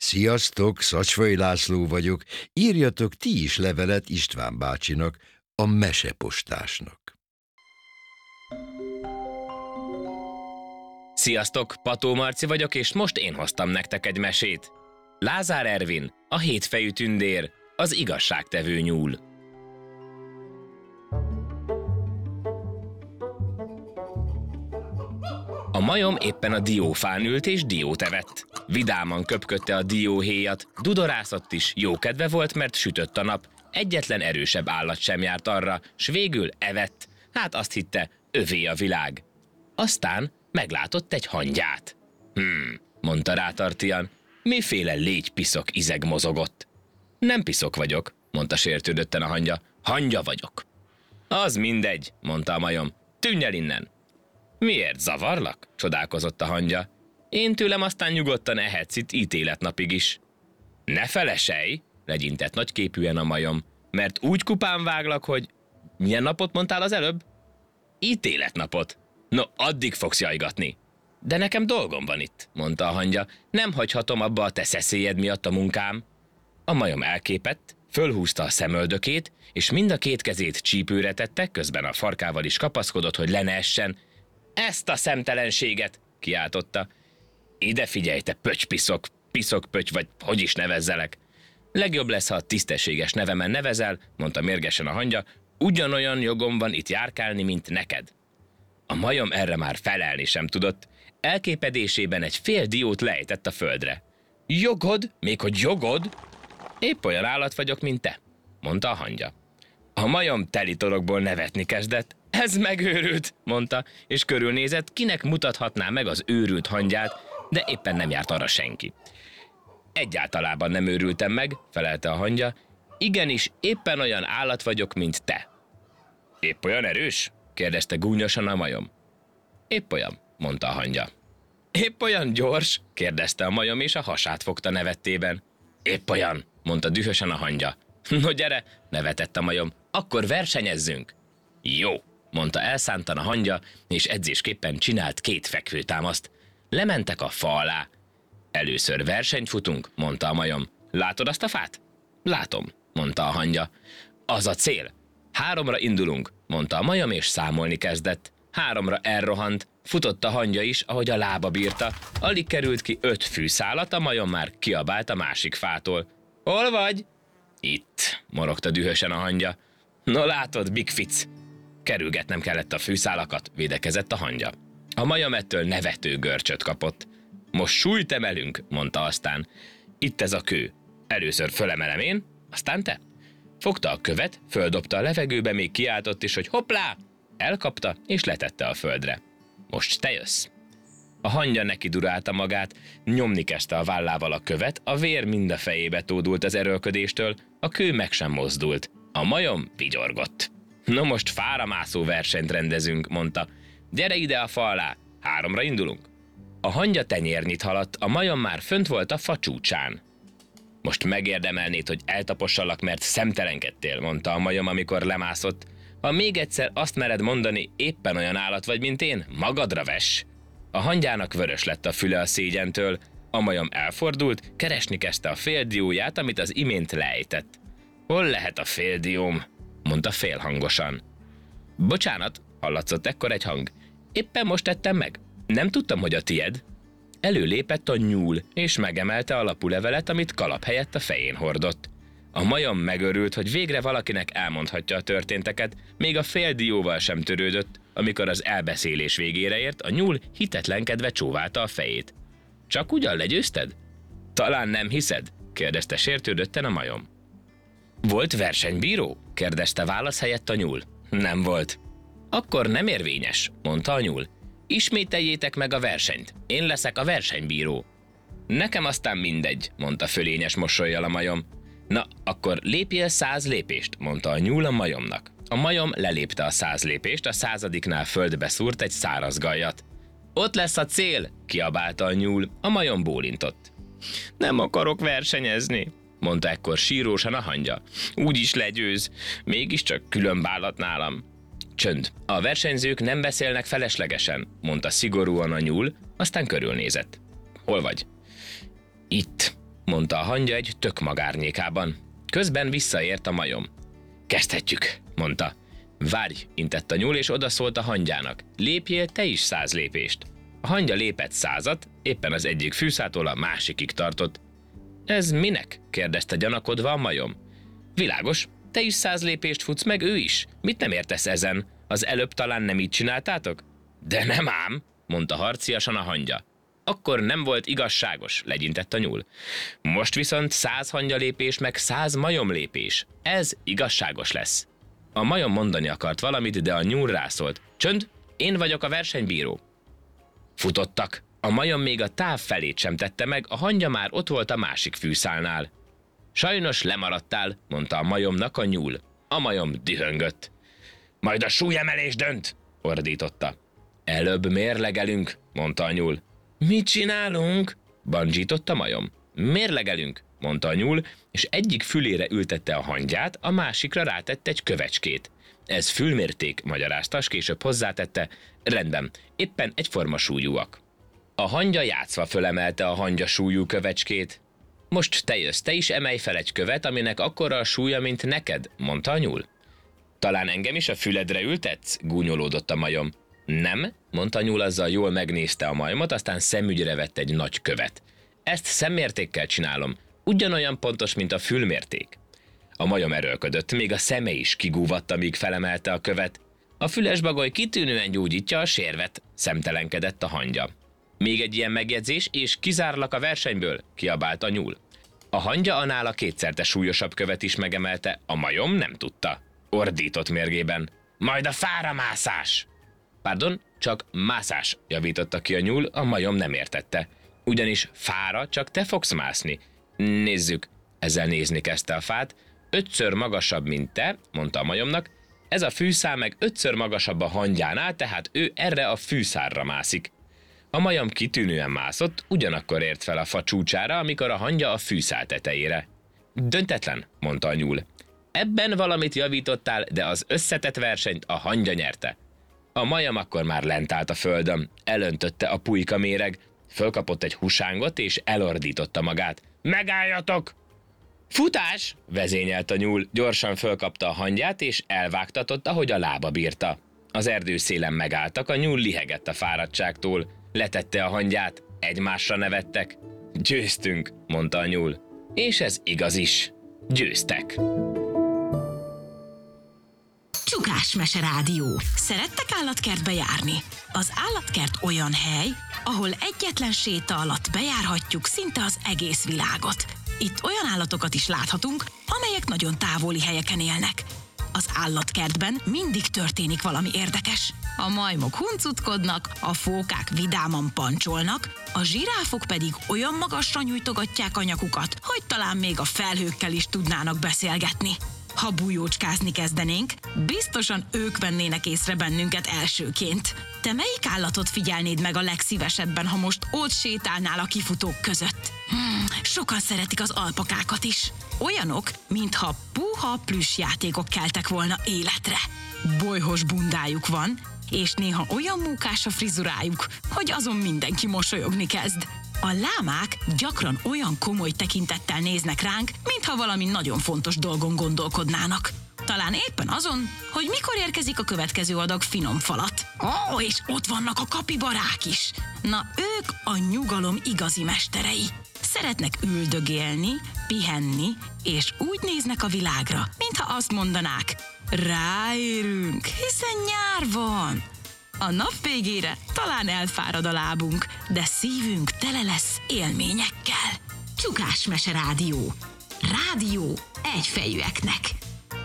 Sziasztok, Szacsvai László vagyok. Írjatok ti is levelet István bácsinak, a mesepostásnak. Sziasztok, Pató Marci vagyok, és most én hoztam nektek egy mesét. Lázár Ervin, a hétfejű tündér, az igazságtevő nyúl. A majom éppen a diófán ült és diót evett. Vidáman köpködte a dióhéjat, dudorászott is, jókedve volt, mert sütött a nap. Egyetlen erősebb állat sem járt arra, s végül evett. Hát azt hitte, övé a világ. Aztán meglátott egy hangyát. Mondta rátartian, miféle légypiszok izeg mozogott. Nem piszok vagyok, mondta sértődötten a hangya. Hangya vagyok. Az mindegy, mondta a majom. Tűnj el innen. Miért, zavarlak? Csodálkozott a hangya. Én tőlem aztán nyugodtan ehetsz itt ítéletnapig is. Ne feleselj, legyintett nagyképűen a majom, mert úgy kupán váglak, hogy... Milyen napot mondtál az előbb? Ítéletnapot. No, addig fogsz jajgatni. De nekem dolgom van itt, mondta a hangya. Nem hagyhatom abba a te szeszélyed miatt a munkám. A majom elképett, fölhúzta a szemöldökét, és mind a két kezét csípőre tette, közben a farkával is kapaszkodott, hogy le ne essen. Ezt a szemtelenséget, kiáltotta. Ide figyelj, te pöcs-piszok, piszok-pöcs, vagy hogy is nevezzelek. Legjobb lesz, ha a tisztességes nevemen nevezel, mondta mérgesen a hangya, ugyanolyan jogom van itt járkálni, mint neked. A majom erre már felelni sem tudott. Elképedésében egy fél diót lejtett a földre. Jogod? Még hogy jogod? Épp olyan állat vagyok, mint te, mondta a hangya. A majom teli torokból nevetni kezdett. Ez megőrült, mondta, és körülnézett, kinek mutathatná meg az őrült hangyát, de éppen nem járt arra senki. Egyáltalában nem őrültem meg, felelte a hangya. Igenis, éppen olyan állat vagyok, mint te. Épp olyan erős? kérdezte gúnyosan a majom. Épp olyan, mondta a hangya. Épp olyan gyors? kérdezte a majom, és a hasát fogta nevettében. Épp olyan, mondta dühösen a hangya. No gyere, nevetett a majom, akkor versenyezzünk. Jó, mondta elszántan a hangya, és edzésképpen csinált 2 fekvőtámaszt. Lementek a fa alá. Először versenyt futunk, mondta a majom. Látod azt a fát? Látom, mondta a hangya. Az a cél. 3-ra indulunk, mondta a majom, és számolni kezdett. 3-ra elrohant, futott a hangya is, ahogy a lába bírta. Alig került ki 5 fűszálat, a majom már kiabált a másik fától. Hol vagy? Itt, morogta dühösen a hangya. No látod, Big Fic. Kerülgetnem kellett a fűszálakat, védekezett a hangya. A majom ettől nevető görcsöt kapott. Most súlyt emelünk, mondta aztán. Itt ez a kő. Először fölemelem én, aztán te. Fogta a követ, földobta a levegőbe, még kiáltott is, hogy hoppá! Elkapta, és letette a földre. Most te jössz. A hangya neki durálta magát, nyomni kezdte a vállával a követ, a vér mind a fejébe tódult az erőlködéstől, a kő meg sem mozdult. A majom vigyorgott. No most fáramászó versenyt rendezünk, mondta. Gyere ide a fa alá, 3-ra indulunk. A hangya tenyérnyit haladt, a majom már fönt volt a fa csúcsán. Most megérdemelnéd, hogy eltapossalak, mert szemtelenkedtél, mondta a majom, amikor lemászott. Ha még egyszer azt mered mondani, éppen olyan állat vagy, mint én, magadra vess. A hangyának vörös lett a füle a szégyentől, a majom elfordult, keresni kezdte a féldióját, amit az imént lejtett. Hol lehet a féldióm? Mondta félhangosan. Bocsánat, hallatszott ekkor egy hang. Éppen most tettem meg. Nem tudtam, hogy a tied. Előlépett a nyúl, és megemelte a lapulevelet, amit kalap helyett a fején hordott. A majom megörült, hogy végre valakinek elmondhatja a történteket, még a féldióval sem törődött, amikor az elbeszélés végére ért, a nyúl hitetlenkedve csóválta a fejét. Csak ugyan legyőzted? Talán nem hiszed? kérdezte sértődötten a majom. Volt versenybíró? kérdezte válasz helyett a nyúl. Nem volt. Akkor nem érvényes, mondta a nyúl. Ismételjétek meg a versenyt. Én leszek a versenybíró. Nekem aztán mindegy, mondta fölényes mosollyal a majom. Na, akkor lépjél 100 lépést, mondta a nyúl a majomnak. A majom lelépte a 100 lépést, a 100-adiknál földbe szúrt egy száraz gajat. Ott lesz a cél, kiabálta a nyúl, a majom bólintott. Nem akarok versenyezni, mondta ekkor sírósan a hangya. Úgyis legyőz, mégiscsak különbálat nálam. Csönd, a versenyzők nem beszélnek feleslegesen, mondta szigorúan a nyúl, aztán körülnézett. Hol vagy? Itt, mondta a hangya egy tök magárnyékában. Közben visszaért a majom. Kezdhetjük, mondta. Várj, intett a nyúl, és odaszólt a hangyának. Lépjél te is 100 lépést. A hangya lépett 100-at, éppen az egyik fűszától a másikig tartott. Ez minek? kérdezte gyanakodva a majom. Világos, te is 100 lépést futsz, meg ő is. Mit nem értesz ezen? Az előbb talán nem így csináltátok? De nem ám, mondta harciasan a hangya. Akkor nem volt igazságos, legyintett a nyúl. Most viszont 100 hangyalépés meg 100 majomlépés. Ez igazságos lesz. A majom mondani akart valamit, de a nyúl rászólt. Csönd, én vagyok a versenybíró. Futottak. A majom még a táv felét sem tette meg, a hangya már ott volt a másik fűszálnál. Sajnos lemaradtál, mondta a majomnak a nyúl. A majom dühöngött. Majd a súlyemelés dönt, ordította. Előbb mérlegelünk, mondta a nyúl. Mit csinálunk? Bandzsított a majom. Mérlegelünk, mondta a nyúl, és egyik fülére ültette a hangyát, a másikra rátette egy kövecskét. Ez fülmérték, magyarázta, s később hozzátette. Rendben, éppen egyforma súlyúak. A hangya játszva fölemelte a hangya súlyú kövecskét. Most te jössz, te is emelj fel egy követ, aminek akkora a súlya, mint neked, mondta a nyúl. Talán engem is a füledre ültetsz? Gúnyolódott a majom. Nem, mondta a nyúl, azzal jól megnézte a majmot, aztán szemügyre vett egy nagy követ. Ezt szemmértékkel csinálom, ugyanolyan pontos, mint a fülmérték. A majom erőlködött, még a szeme is kigúvatt, amíg felemelte a követ. A füles bagoly kitűnően gyógyítja a sérvet, szemtelenkedett a hangya. Még egy ilyen megjegyzés, és kizárlak a versenyből, kiabált a nyúl. A hangya a nála kétszerte súlyosabb követ is megemelte, a majom nem tudta. Ordított mérgében. Majd a fára mászás! Pardon, csak mászás, javította ki a nyúl, a majom nem értette. Ugyanis fára csak te fogsz mászni. Nézzük, ezzel nézni kezdte a fát. 5-ször magasabb, mint te, mondta a majomnak. Ez a fűszál meg 5-ször magasabb a hangyánál, tehát ő erre a fűszárra mászik. A majom kitűnően mászott, ugyanakkor ért fel a fa csúcsára, amikor a hangya a fűszál tetejére. Döntetlen, mondta a nyúl. Ebben valamit javítottál, de az összetett versenyt a hangya nyerte. A majom akkor már lent állt a földön, elöntötte a pulyka méreg, fölkapott egy husángot és elordította magát. Megálljatok! Futás! Vezényelt a nyúl, gyorsan fölkapta a hangyát és elvágtatott, ahogy a lába bírta. Az erdőszélen megálltak, a nyúl lihegett a fáradtságtól, letette a hangyát, egymásra nevettek. Győztünk, mondta a nyúl. És ez igaz is. Győztek. Csukás Mese Rádió. Szerettek állatkertbe járni? Az állatkert olyan hely, ahol egyetlen séta alatt bejárhatjuk szinte az egész világot. Itt olyan állatokat is láthatunk, amelyek nagyon távoli helyeken élnek. Az állatkertben mindig történik valami érdekes. A majmok huncutkodnak, a fókák vidáman pancsolnak, a zsiráfok pedig olyan magasra nyújtogatják a nyakukat, hogy talán még a felhőkkel is tudnának beszélgetni. Ha bujócskázni kezdenénk, biztosan ők vennének észre bennünket elsőként. Te melyik állatot figyelnéd meg a legszívesebben, ha most ott sétálnál a kifutók között? Sokan szeretik az alpakákat is. Olyanok, mintha puha plüssjátékok keltek volna életre. Bolyhos bundájuk van, és néha olyan mókás a frizurájuk, hogy azon mindenki mosolyogni kezd. A lámák gyakran olyan komoly tekintettel néznek ránk, mintha valami nagyon fontos dolgon gondolkodnának. Talán éppen azon, hogy mikor érkezik a következő adag finom falat. És ott vannak a kapibarák is. Na, ők a nyugalom igazi mesterei. Szeretnek üldögélni, pihenni, és úgy néznek a világra, mintha azt mondanák, ráérünk, hiszen nyár van. A nap végére talán elfárad a lábunk, de szívünk tele lesz élményekkel. Csukás Mese Rádió. Rádió egyfejűeknek.